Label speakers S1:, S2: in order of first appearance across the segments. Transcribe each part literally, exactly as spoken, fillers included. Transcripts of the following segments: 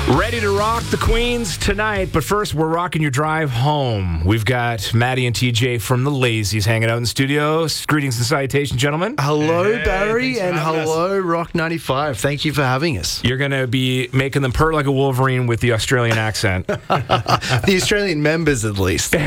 S1: Ready to rock the Queens tonight, but first we're rocking your drive home. We've got Maddie and T J from the Lazies hanging out in the studio. Greetings and salutations, gentlemen.
S2: Hello,
S3: Hey,
S2: Barry, and
S3: having
S2: hello, Rock ninety-five. Thank you for having us.
S1: You're going to be making them purr like a Wolverine with the Australian accent.
S2: The Australian members, at least.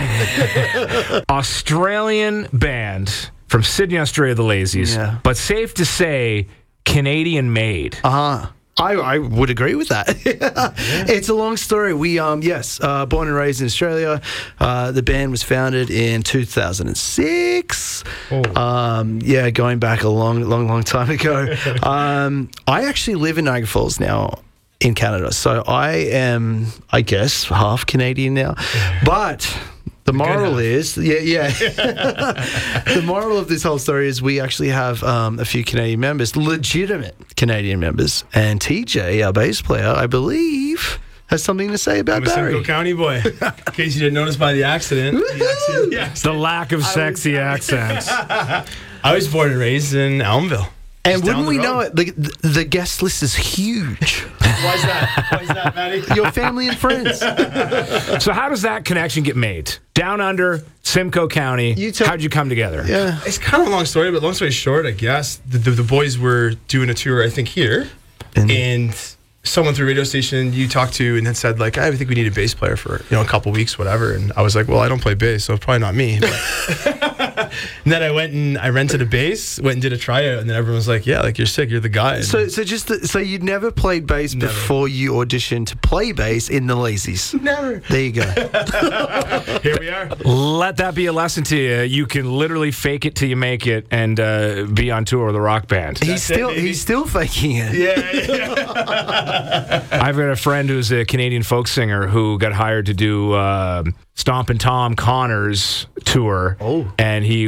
S1: Australian band from Sydney, Australia, the Lazies,
S2: Yeah.
S1: but safe to say Canadian made.
S2: Uh-huh. I, I would agree with that. It's a long story. We, um, yes, uh, born and raised in Australia. Uh, the band was founded in two thousand six.
S1: Oh.
S2: Um, yeah, going back a long, long, long time ago. um, I actually live in Niagara Falls now in Canada. So I am, I guess, half Canadian now. But the moral is, yeah, yeah. The moral of this whole story is we actually have um, a few Canadian members, legitimate Canadian members. And T J, our bass player, I believe, has something to say about
S3: I'm a
S2: Barry.
S3: Simcoe County boy. In case you didn't notice by the accident. The accident, the accident.
S1: The lack of sexy accents.
S3: I was born and raised in Elmville.
S2: And
S3: Just down
S2: wouldn't
S3: the
S2: we
S3: road.
S2: know it, the, the guest list is huge.
S3: Why is that? Why is that, Maddie?
S2: Your family and friends.
S1: So how does that connection get made? Down under, Simcoe County,
S2: You tell-
S1: how'd you come together?
S2: Yeah.
S3: It's kind of a long story, but long story short, I guess, the, the, the boys were doing a tour, I think, here.
S2: And-
S3: And someone through a radio station you talked to and then said, like, I think we need a bass player for, you know, a couple weeks, whatever. And I was like, well, I don't play bass, so it's probably not me. But and then I went and I rented a bass, went and did a tryout, and then everyone was like, yeah, like, you're sick, you're the guy. And
S2: So, so just the, so you'd never played bass
S3: Never.
S2: before you auditioned to play bass in the Lazies.
S3: never.
S2: There you go.
S3: Here we are.
S1: Let that be a lesson to you. You can literally fake it till you make it and uh, be on tour with a rock band.
S2: He's
S3: That's it,
S2: still
S3: baby.
S2: he's still faking it.
S3: Yeah, yeah.
S1: I've got a friend who's a Canadian folk singer who got hired to do uh, Stompin' Tom Connor's tour.
S2: Oh.
S1: And he